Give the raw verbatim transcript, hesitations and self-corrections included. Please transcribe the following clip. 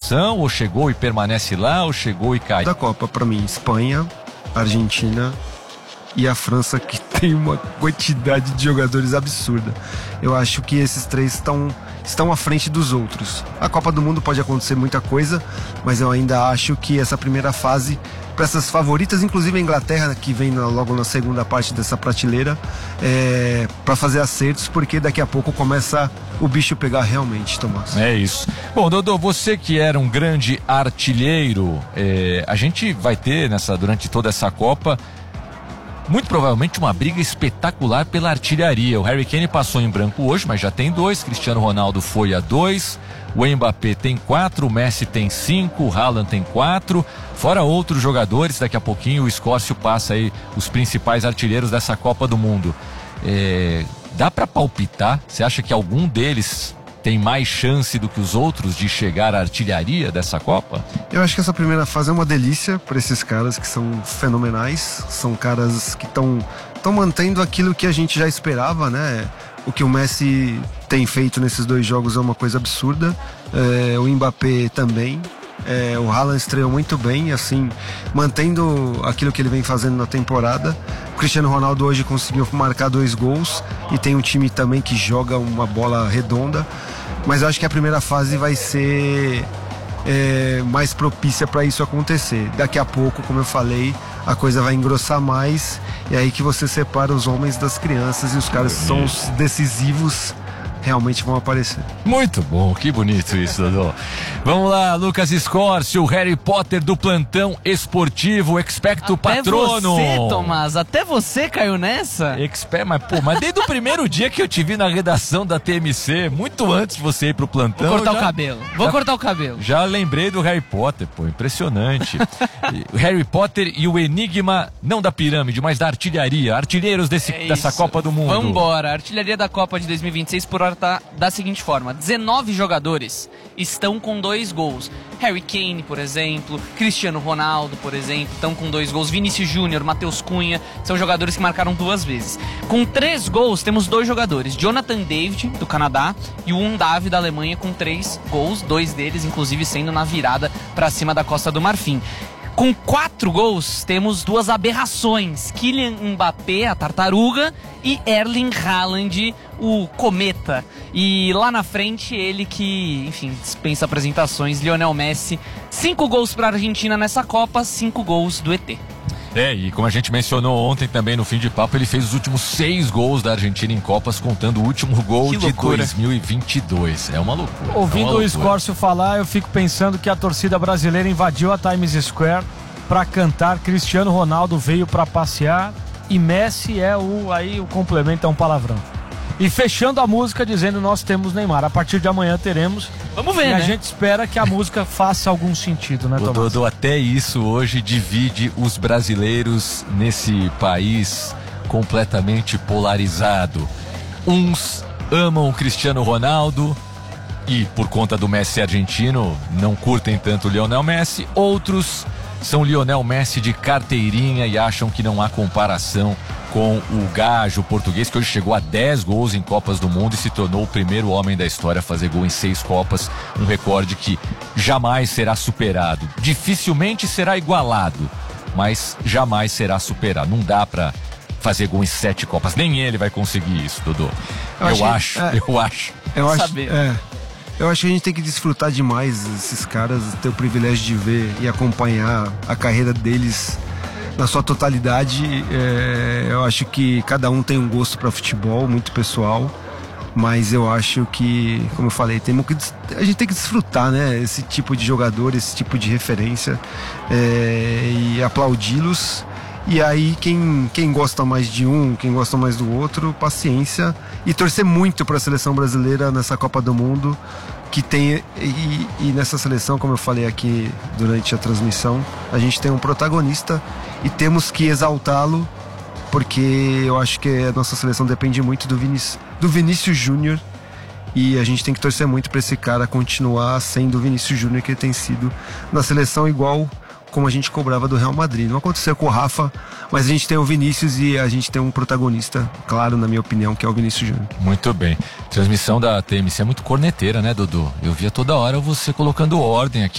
classificação, ou chegou e permanece lá, ou chegou e cai? Da Copa, para mim, Espanha, Argentina e a França, que tem uma quantidade de jogadores absurda. Eu acho que esses três estão, estão à frente dos outros. A Copa do Mundo pode acontecer muita coisa, mas eu ainda acho que essa primeira fase, para essas favoritas, inclusive a Inglaterra, que vem na, logo na segunda parte dessa prateleira, é, para fazer acertos, porque daqui a pouco começa o bicho pegar realmente, Tomás. É isso. Bom, Dodô, você que era um grande artilheiro, é, a gente vai ter nessa, durante toda essa Copa, muito provavelmente uma briga espetacular pela artilharia. O Harry Kane passou em branco hoje, mas já tem dois. Cristiano Ronaldo foi a dois. O Mbappé tem quatro. O Messi tem cinco. O Haaland tem quatro. Fora outros jogadores. Daqui a pouquinho o Escócio passa aí os principais artilheiros dessa Copa do Mundo. É, dá pra palpitar? Você acha que algum deles tem mais chance do que os outros de chegar à artilharia dessa Copa? Eu acho que essa primeira fase é uma delícia para esses caras que são fenomenais. São caras que estão estão mantendo aquilo que a gente já esperava, né? O que o Messi tem feito nesses dois jogos é uma coisa absurda. É, o Mbappé também. É, o Haaland estreou muito bem, assim, mantendo aquilo que ele vem fazendo na temporada. O Cristiano Ronaldo hoje conseguiu marcar dois gols e tem um time também que joga uma bola redonda. Mas eu acho que a primeira fase vai ser é, mais propícia para isso acontecer. Daqui a pouco, como eu falei, a coisa vai engrossar mais. E é aí que você separa os homens das crianças, e os caras que são os decisivos realmente vão aparecer. Muito bom, que bonito isso, Dodô. Vamos lá, Lucas Escórcio, Harry Potter do plantão esportivo, expecto até patrono. Até você, Tomás, até você caiu nessa? Expert, mas pô, mas desde o primeiro dia que eu te vi na redação da T M C, muito antes de você ir pro plantão. Vou cortar já, o cabelo, vou já, cortar o cabelo. Já lembrei do Harry Potter, pô, impressionante. Harry Potter e o enigma, não da pirâmide, mas da artilharia, artilheiros desse, é dessa Copa do Mundo. Vambora, a artilharia da Copa de dois mil e vinte e seis por hora tá da seguinte forma: dezenove jogadores estão com dois gols. Harry Kane, por exemplo, Cristiano Ronaldo, por exemplo, estão com dois gols. Vinícius Júnior, Matheus Cunha, são jogadores que marcaram duas vezes. Com três gols, temos dois jogadores: Jonathan David, do Canadá, e o Undav, da Alemanha, com três gols, dois deles, inclusive, sendo na virada para cima da Costa do Marfim. Com quatro gols, temos duas aberrações: Kylian Mbappé, a tartaruga, e Erling Haaland, o cometa. E lá na frente, ele que, enfim, dispensa apresentações, Lionel Messi. Cinco gols para a Argentina nessa Copa, cinco gols do E T. É, e como a gente mencionou ontem também no Fim de Papo, ele fez os últimos seis gols da Argentina em Copas, contando o último gol de dois mil e vinte e dois. É uma loucura. Ouvindo é uma o Escórcio falar, eu fico pensando que a torcida brasileira invadiu a Times Square para cantar Cristiano Ronaldo veio para passear e Messi é o, aí o complemento é um palavrão. E fechando a música dizendo nós temos Neymar. A partir de amanhã teremos. Vamos ver, e né? a gente espera que a música faça algum sentido, né, o Tomás? Dodô, até isso hoje divide os brasileiros nesse país completamente polarizado. Uns amam o Cristiano Ronaldo e, por conta do Messi argentino, não curtem tanto o Lionel Messi. Outros são Lionel Messi de carteirinha e acham que não há comparação com o gajo português, que hoje chegou a dez gols em Copas do Mundo e se tornou o primeiro homem da história a fazer gol em seis Copas, um recorde que jamais será superado. Dificilmente será igualado, mas jamais será superado. Não dá pra fazer gol em sete Copas, nem ele vai conseguir isso, Dodô. Eu, eu acho, é, eu acho. Eu acho, é, eu acho que a gente tem que desfrutar demais esses caras, ter o privilégio de ver e acompanhar a carreira deles na sua totalidade. É, eu acho que cada um tem um gosto para futebol muito pessoal, mas eu acho que, como eu falei, temos que, a gente tem que desfrutar, né, esse tipo de jogador, esse tipo de referência, é, e aplaudi-los. E aí quem, quem gosta mais de um, quem gosta mais do outro, paciência, e torcer muito para a seleção brasileira nessa Copa do Mundo, que tem, e, e nessa seleção, como eu falei aqui durante a transmissão, a gente tem um protagonista e temos que exaltá-lo, porque eu acho que a nossa seleção depende muito do Vinícius, do Vinícius Júnior, e a gente tem que torcer muito para esse cara continuar sendo o Vinícius Júnior que ele tem sido na seleção, igual como a gente cobrava do Real Madrid. Não aconteceu com o Rafa, mas a gente tem o Vinícius e a gente tem um protagonista, claro, na minha opinião, que é o Vinícius Júnior. Muito bem. Transmissão da T M C é muito corneteira, né, Dodô? Eu via toda hora você colocando ordem aqui